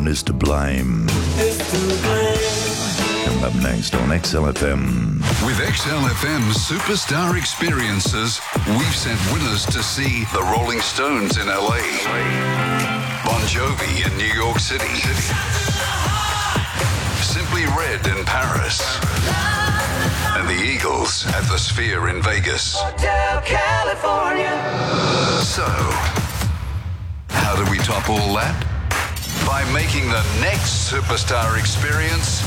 one is to blame. Coming up next on XLFM. With XLFM's Superstar Experiences, we've sent winners to see the Rolling Stones in LA, Bon Jovi in New York City, Simply Red in Paris, and the Eagles at the Sphere in Vegas. Hotel California. So, how do we top all that? By making the next Superstar Experience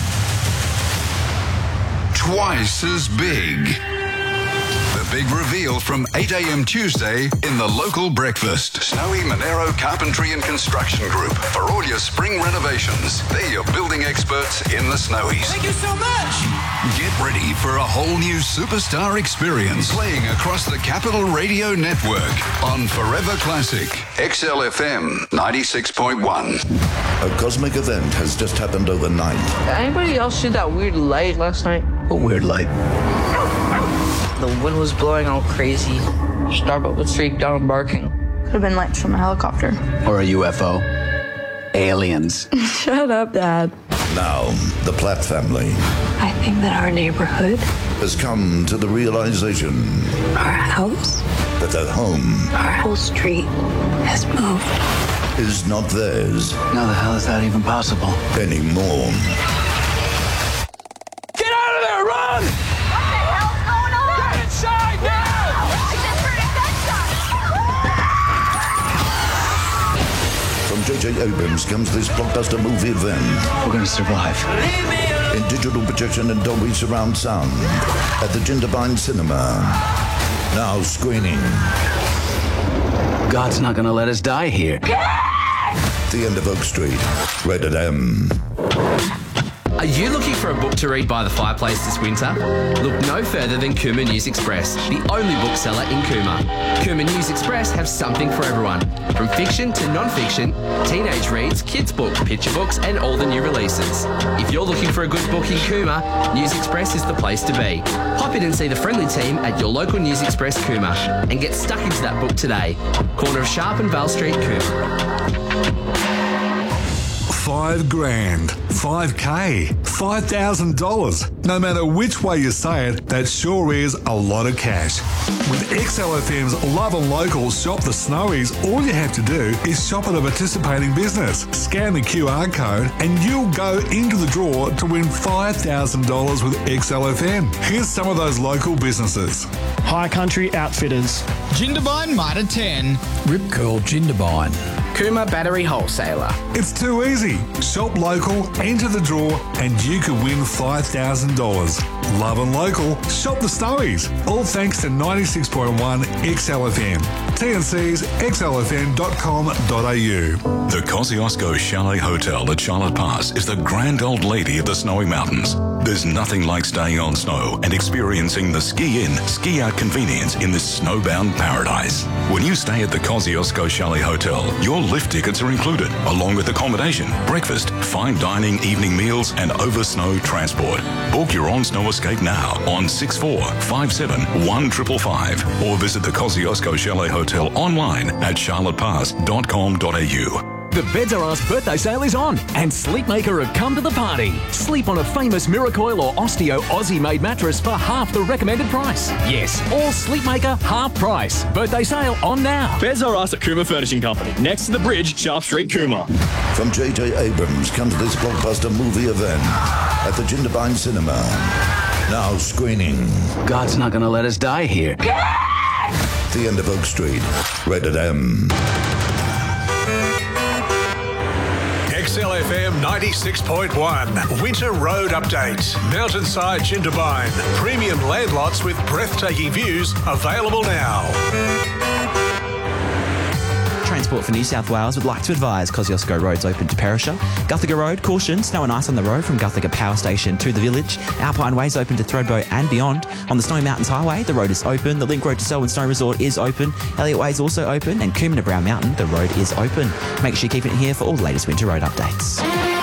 twice as big. The big reveal from 8 a.m. Tuesday in the local breakfast. Snowy Monero Carpentry and Construction Group. For all your spring renovations, they're your building experts in the Snowies. Thank you so much. Get ready for a whole new Superstar Experience playing across the Capital Radio Network on Forever Classic, XLFM 96.1. A cosmic event has just happened overnight. Anybody else see that weird light last night? What weird light? The wind was blowing all crazy. Starbuck would streak down barking. Could have been lights from a helicopter. Or a UFO. Aliens. Shut up, Dad. Now, the Platt family I think that our neighborhood, has come to the realization our house, that their home our whole street has moved. is not theirs How the hell is that even possible? anymore. Get out of there, run! What the hell's going on? Get inside now! I just heard a gunshot. From J.J. Abrams comes this blockbuster movie event We're gonna survive. in digital projection and Dolby surround sound at the Jindabyne Cinema. Now screening. God's not gonna let us die here. The End of Oak Street. Rated M. Are you looking for a book to read by the fireplace this winter? Look no further than Cooma News Express, the only bookseller in Cooma. Cooma News Express have something for everyone, from fiction to non-fiction, teenage reads, kids' books, picture books, and all the new releases. If you're looking for a good book in Cooma, News Express is the place to be. Pop in and see the friendly team at your local News Express Cooma and get stuck into that book today. Corner of Sharp and Val Street, Cooma. $5,000, $5K, $5,000. No matter which way you say it, that sure is a lot of cash. With XLFM's Love and Local Shop the Snowies, all you have to do is shop at a participating business, scan the QR code, and you'll go into the draw to win $5,000 with XLFM. Here's some of those local businesses. High Country Outfitters, Jindabyne Mitre 10, Rip Curl Jindabyne. Cooma Battery Wholesaler. It's too easy. Shop local, enter the draw, and you could win $5,000. Love and Local, shop the Snowies. All thanks to 96.1 XLFM. TNC's xlfm.com.au. The Kosciuszko Chalet Hotel at Charlotte Pass is the grand old lady of the snowy mountains. There's nothing like staying on snow and experiencing the ski-in, ski-out convenience in this snowbound paradise. When you stay at the Kosciuszko Chalet Hotel, your lift tickets are included, along with accommodation, breakfast, fine dining, evening meals, and over-snow transport. Book your on-snow escape now on 6457-1555 or visit the Kosciuszko Chalet Hotel online at charlottepass.com.au. The Beds R Us birthday sale is on, and Sleepmaker have come to the party. Sleep on a famous Miracoil or Osteo Aussie-made mattress for half the recommended price. Yes, all Sleepmaker half price. Birthday sale on now. Beds R Us at Cooma Furnishing Company, next to the bridge, Sharp Street, Cooma. From J.J. Abrams comes this blockbuster movie event at the Jindabyne Cinema. Now screening. God's not gonna let us die here. The End of Oak Street. Rated M. XLFM 96.1 Winter Road Update. Mountainside Jindabyne. Premium land lots with breathtaking views available now. Transport for New South Wales would like to advise Kosciuszko Road's open to Perisher. Guthiga Road, caution, snow and ice on the road from Guthiga Power Station to the village. Alpine Way's open to Thredbo and beyond. On the Snowy Mountains Highway, the road is open. The Link Road to Selwyn Snow Resort is open. Elliott Way is also open. And Coombe to Brown Mountain, the road is open. Make sure you keep it here for all the latest winter road updates.